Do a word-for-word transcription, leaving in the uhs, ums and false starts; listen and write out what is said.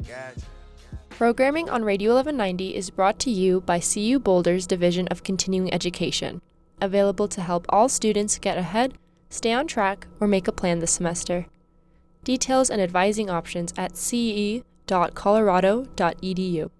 Programming on Radio eleven ninety is brought to you by C U Boulder's Division of Continuing Education, available to help all students get ahead, stay on track, or make a plan this semester. Details and advising options at c e dot colorado dot e d u.